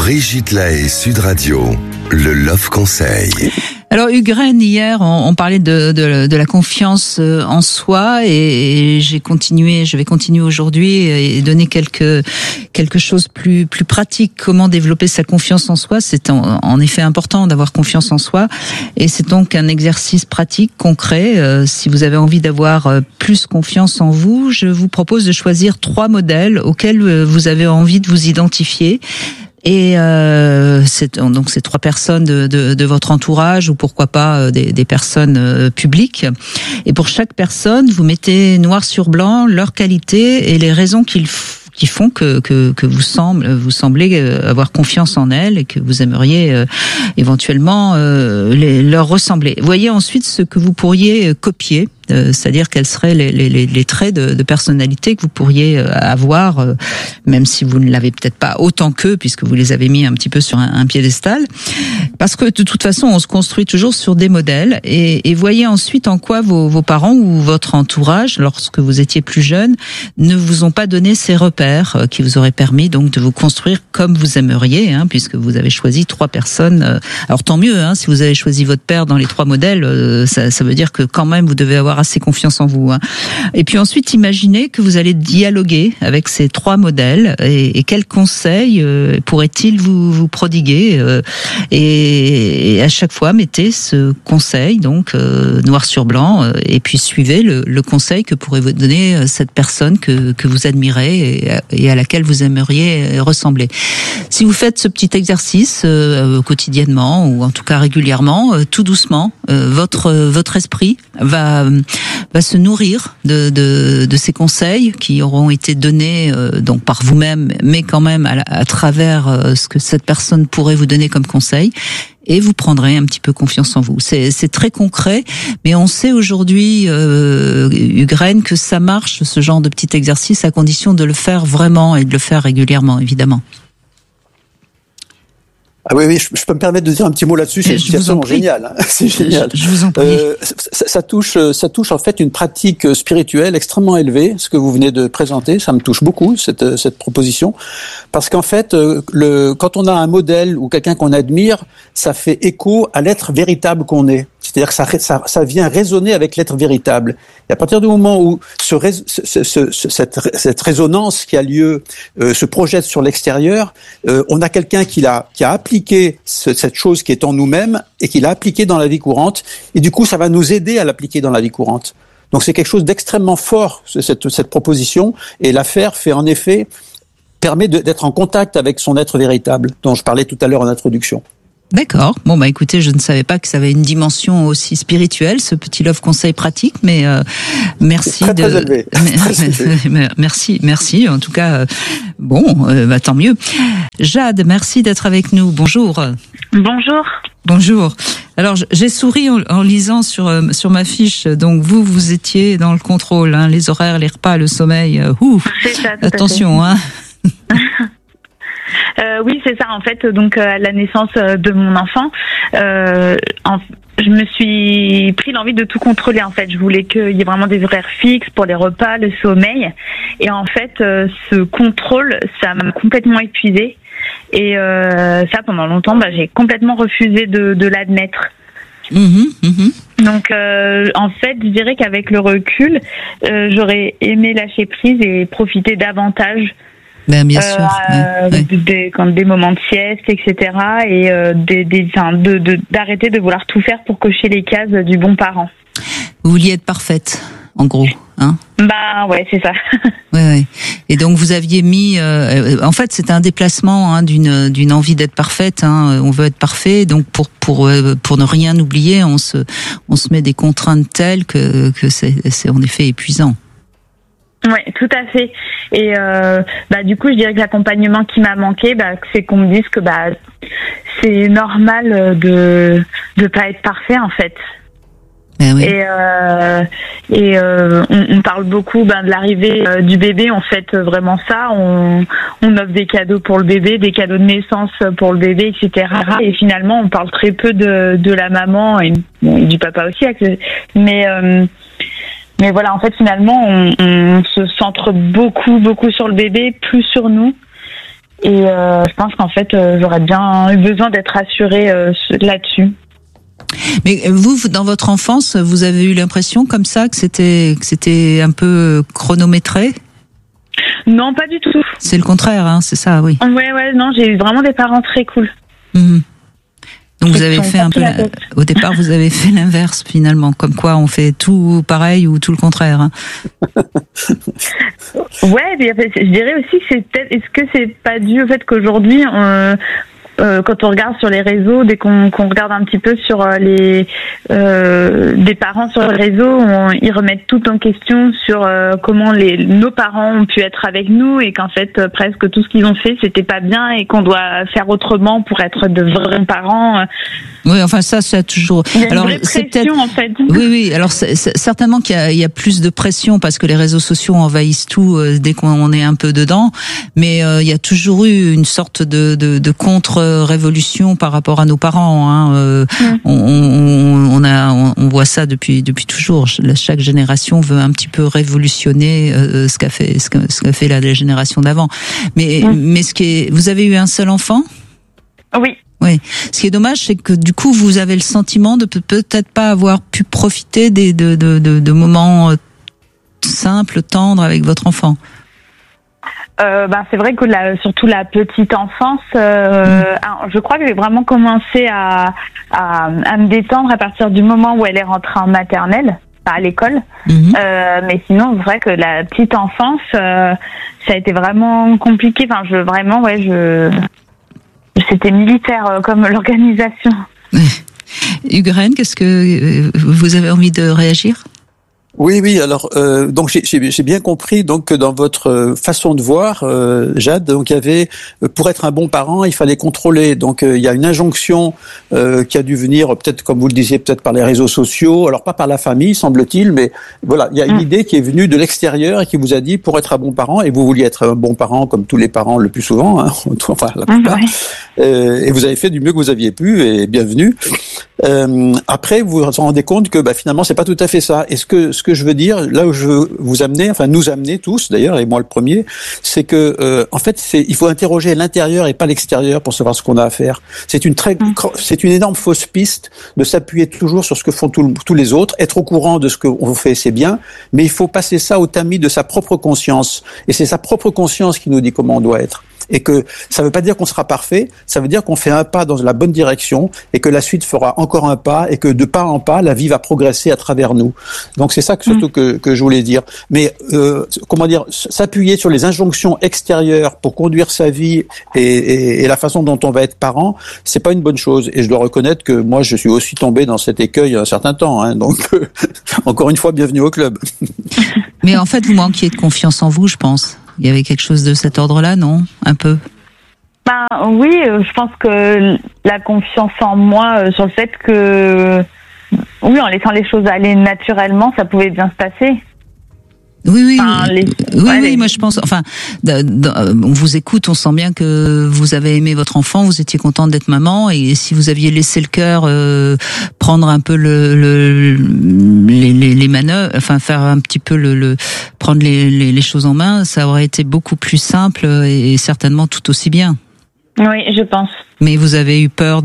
Brigitte Lahaie, Sud Radio, le Love Conseil. Alors Hugues Rennes, hier, on parlait de la confiance en soi et je vais continuer aujourd'hui et donner quelque chose plus pratique. Comment développer sa confiance en soi? C'est en effet important d'avoir confiance en soi et c'est donc un exercice pratique, concret. Si vous avez envie d'avoir plus confiance en vous, je vous propose de choisir 3 modèles auxquels vous avez envie de vous identifier. Et donc c'est 3 personnes de votre entourage ou pourquoi pas des personnes publiques. Et pour chaque personne, vous mettez noir sur blanc leurs qualités et les raisons qui font que vous semblez avoir confiance en elles et que vous aimeriez éventuellement leur ressembler. Voyez ensuite ce que vous pourriez copier. C'est-à-dire quels seraient les traits de personnalité que vous pourriez avoir, même si vous ne l'avez peut-être pas autant qu'eux, puisque vous les avez mis un petit peu sur un piédestal. Parce que de toute façon, on se construit toujours sur des modèles. Et voyez ensuite en quoi vos parents ou votre entourage, lorsque vous étiez plus jeune, ne vous ont pas donné ces repères qui vous auraient permis donc de vous construire comme vous aimeriez, puisque vous avez choisi 3 personnes. Alors tant mieux, si vous avez choisi votre père dans les 3 modèles, ça veut dire que quand même vous devez avoir assez confiance en vous. Et puis ensuite, imaginez que vous allez dialoguer avec ces 3 modèles et quels conseils pourraient-ils vous prodiguer et à chaque fois, mettez ce conseil donc noir sur blanc et puis suivez le conseil que pourrait vous donner cette personne que vous admirez et à laquelle vous aimeriez ressembler. Si vous faites ce petit exercice quotidiennement ou en tout cas régulièrement, tout doucement, votre esprit va se nourrir de ces conseils qui auront été donnés donc par vous-même, mais quand même à travers ce que cette personne pourrait vous donner comme conseil. Et vous prendrez un petit peu confiance en vous. C'est très concret, mais on sait aujourd'hui, Hugues Rennes, que ça marche, ce genre de petit exercice, à condition de le faire vraiment et de le faire régulièrement, évidemment. Ah oui, je peux me permettre de dire un petit mot là-dessus. C'est absolument génial. C'est génial. Je vous en prie. Ça touche en fait une pratique spirituelle extrêmement élevée. Ce que vous venez de présenter, ça me touche beaucoup cette proposition, parce qu'en fait, quand on a un modèle ou quelqu'un qu'on admire, ça fait écho à l'être véritable qu'on est. C'est-à-dire que ça vient résonner avec l'être véritable. Et à partir du moment où cette résonance qui a lieu se projette sur l'extérieur, on a quelqu'un qui a appliqué cette chose qui est en nous-mêmes et qui l'a appliquée dans la vie courante. Et du coup, ça va nous aider à l'appliquer dans la vie courante. Donc c'est quelque chose d'extrêmement fort, cette proposition. Et l'affaire permet d'être en contact avec son être véritable, dont je parlais tout à l'heure en introduction. D'accord. Bon, écoutez, je ne savais pas que ça avait une dimension aussi spirituelle, ce petit love conseil pratique, mais merci très élevé. Merci. En tout cas, tant mieux. Jade, merci d'être avec nous. Bonjour. Bonjour. Alors, j'ai souri en lisant sur ma fiche. Donc, vous étiez dans le contrôle, les horaires, les repas, le sommeil. C'est ça, attention, Oui, c'est ça. En fait, donc à la naissance de mon enfant, je me suis pris l'envie de tout contrôler. En fait, je voulais qu'il y ait vraiment des horaires fixes pour les repas, le sommeil. Et en fait, ce contrôle, ça m'a complètement épuisée. Et ça, pendant longtemps, j'ai complètement refusé de l'admettre. Donc, en fait, je dirais qu'avec le recul, j'aurais aimé lâcher prise et profiter davantage. Bien sûr. Des moments de sieste, etc. Et d'arrêter de vouloir tout faire pour cocher les cases du bon parent. Vous vouliez être parfaite, en gros, Ouais, c'est ça. Ouais. Et donc vous aviez mis, en fait, c'est un déplacement d'une envie d'être parfaite. On veut être parfait, donc pour ne rien oublier, on se met des contraintes telles que c'est en effet épuisant. Ouais, tout à fait. Et du coup, je dirais que l'accompagnement qui m'a manqué, c'est qu'on me dise que c'est normal de pas être parfait en fait. Oui. Et on parle beaucoup de l'arrivée du bébé. On fête vraiment ça. On offre des cadeaux pour le bébé, des cadeaux de naissance pour le bébé, etc. Et finalement, on parle très peu de la maman et du papa aussi. Mais voilà, en fait, finalement, on se centre beaucoup sur le bébé, plus sur nous. Et je pense qu'en fait, j'aurais bien eu besoin d'être rassurée là-dessus. Mais vous, dans votre enfance, vous avez eu l'impression comme ça que c'était un peu chronométré ? Non, pas du tout. C'est le contraire, hein, c'est ça, oui. Ouais, non, j'ai eu vraiment des parents très cool. Mmh. Donc vous avez fait un peu, au départ, vous avez fait l'inverse finalement, comme quoi on fait tout pareil ou tout le contraire. Hein. Ouais, mais je dirais aussi que c'est peut-être, est-ce que c'est pas dû au fait qu'aujourd'hui, quand on regarde sur les réseaux, dès qu'on regarde un petit peu sur des parents sur les réseaux, ils remettent tout en question sur comment nos parents ont pu être avec nous et qu'en fait presque tout ce qu'ils ont fait c'était pas bien et qu'on doit faire autrement pour être de vrais parents. Oui, enfin ça a toujours. Il y a une vraie pression en fait. Oui. Alors c'est certainement qu'il y a plus de pression parce que les réseaux sociaux envahissent tout dès qu'on est un peu dedans. Mais il y a toujours eu une sorte de contre-révolution par rapport à nos parents. Hein. On voit ça depuis toujours. Chaque génération veut un petit peu révolutionner ce qu'a fait la génération d'avant. Mais vous avez eu un seul enfant ? Oui. Oui. Ce qui est dommage, c'est que du coup, vous avez le sentiment de peut-être pas avoir pu profiter de moments simples, tendres avec votre enfant. C'est vrai que surtout la petite enfance, je crois que j'ai vraiment commencé à me détendre à partir du moment où elle est rentrée en maternelle, à l'école. Mais sinon, c'est vrai que la petite enfance, ça a été vraiment compliqué. Enfin, c'était militaire comme l'organisation. Hugues, qu'est-ce que vous avez envie de réagir ? Oui. Alors, donc j'ai bien compris donc que dans votre façon de voir, Jade, donc il y avait pour être un bon parent, il fallait contrôler. Donc il y a une injonction qui a dû venir peut-être, comme vous le disiez, peut-être par les réseaux sociaux. Alors pas par la famille, semble-t-il, mais voilà, il y a une idée qui est venue de l'extérieur et qui vous a dit pour être un bon parent. Et vous vouliez être un bon parent comme tous les parents le plus souvent, hein, enfin la plupart. Et vous avez fait du mieux que vous aviez pu et bienvenue. Après, vous vous rendez compte que finalement c'est pas tout à fait ça. Et ce que je veux dire, là où je veux vous amener, enfin nous amener tous d'ailleurs, et moi le premier, c'est que en fait il faut interroger l'intérieur et pas l'extérieur pour savoir ce qu'on a à faire. C'est une énorme fausse piste de s'appuyer toujours sur ce que font tous les autres. Être au courant de ce qu'on fait, c'est bien, mais il faut passer ça au tamis de sa propre conscience. Et c'est sa propre conscience qui nous dit comment on doit être. Et que ça veut pas dire qu'on sera parfait, ça veut dire qu'on fait un pas dans la bonne direction et que la suite fera encore un pas et que de pas en pas, la vie va progresser à travers nous. Donc c'est ça surtout que je voulais dire. Mais s'appuyer sur les injonctions extérieures pour conduire sa vie et la façon dont on va être parent, c'est pas une bonne chose. Et je dois reconnaître que moi je suis aussi tombé dans cet écueil un certain temps. Hein, donc encore une fois, bienvenue au club. Mais en fait, vous manquiez de confiance en vous, je pense. Il y avait quelque chose de cet ordre-là, non ? Un peu ? Oui, je pense que la confiance en moi sur le fait que, oui, en laissant les choses aller naturellement, ça pouvait bien se passer. Oui, moi je pense, on vous écoute, on sent bien que vous avez aimé votre enfant, vous étiez contente d'être maman, et si vous aviez laissé le cœur prendre un peu les manœuvres, enfin faire un petit peu prendre les choses en main, ça aurait été beaucoup plus simple et certainement tout aussi bien. Oui, je pense. Mais vous avez eu peur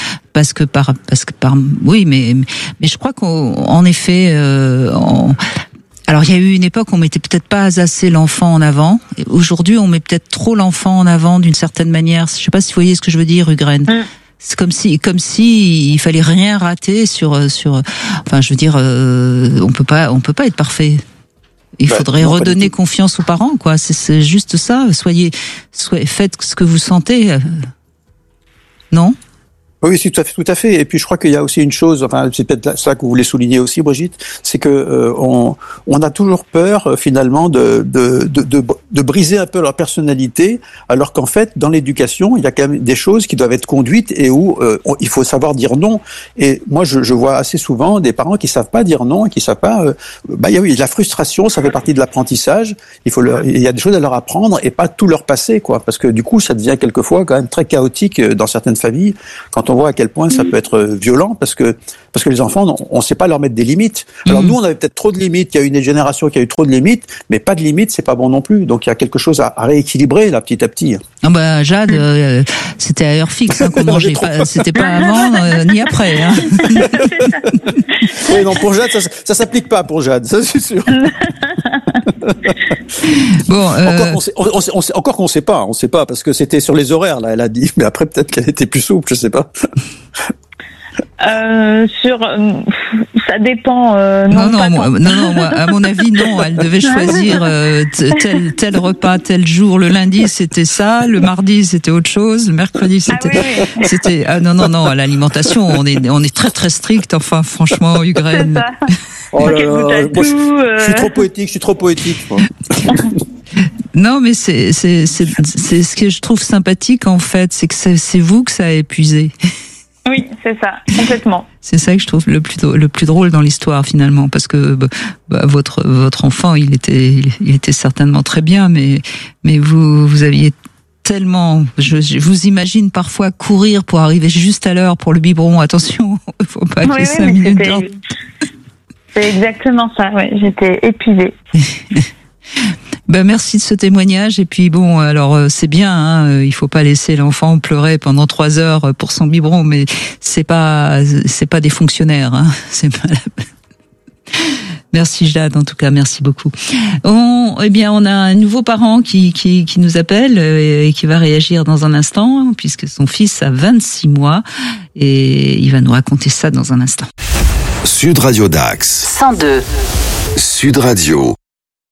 oui, mais je crois qu'en effet, alors il y a eu une époque où on mettait peut-être pas assez l'enfant en avant. Aujourd'hui, on met peut-être trop l'enfant en avant d'une certaine manière. Je sais pas si vous voyez ce que je veux dire, Hugues. C'est comme si il fallait rien rater sur. Enfin, je veux dire, on peut pas être parfait. Il faudrait redonner confiance aux parents, quoi. C'est juste ça. Faites ce que vous sentez. Non? Oui, c'est tout à fait. Et puis je crois qu'il y a aussi une chose, enfin c'est peut-être ça que vous voulez souligner aussi, Brigitte, c'est que on a toujours peur finalement de briser un peu leur personnalité, alors qu'en fait dans l'éducation il y a quand même des choses qui doivent être conduites et où il faut savoir dire non. Et moi je vois assez souvent des parents qui savent pas dire non, et qui savent pas. Oui, la frustration, ça fait partie de l'apprentissage. Il y a des choses à leur apprendre et pas tout leur passer, quoi, parce que du coup ça devient quelquefois quand même très chaotique dans certaines familles quand quand on voit à quel point ça peut être violent, parce que les enfants, on ne sait pas leur mettre des limites. Alors nous, on avait peut-être trop de limites. Il y a une génération qui a eu trop de limites, mais pas de limites, c'est pas bon non plus. Donc il y a quelque chose à rééquilibrer là, petit à petit. Ah bah Jade, c'était à heure fixe qu'on mangeait. C'était pas avant ni après. Hein. Oui, non, pour Jade, ça s'applique pas pour Jade, ça c'est sûr. Bon, encore qu'on sait pas, on sait pas parce que c'était sur les horaires là, elle a dit, mais après peut-être qu'elle était plus souple, je sais pas. Ça dépend. Non, moi, à mon avis, non. Elle devait choisir tel repas, tel jour. Le lundi, c'était ça. Le mardi, c'était autre chose. Le mercredi, c'était. Ah non. À l'alimentation, on est très très strict. Enfin, franchement, Ugraine. Oh là là, moi, je suis trop poétique. Moi. Non, mais c'est ce que je trouve sympathique en fait, c'est que c'est vous que ça a épuisé. Oui, c'est ça, complètement. C'est ça que je trouve le plus drôle dans l'histoire finalement, parce que votre enfant, il était certainement très bien, mais vous aviez tellement, je vous imagine parfois courir pour arriver juste à l'heure pour le biberon. Attention, il faut pas qu'il y ait 5 minutes d'ordre. C'est exactement ça. Ouais, j'étais épuisée. Merci de ce témoignage. Et puis bon, alors c'est bien, hein, il faut pas laisser l'enfant pleurer pendant 3 heures pour son biberon, mais c'est pas des fonctionnaires, hein. C'est pas Merci Jade, en tout cas, merci beaucoup. On a un nouveau parent qui nous appelle et qui va réagir dans un instant, puisque son fils a 26 mois et il va nous raconter ça dans un instant. Sud Radio Dax. 102. Sud Radio.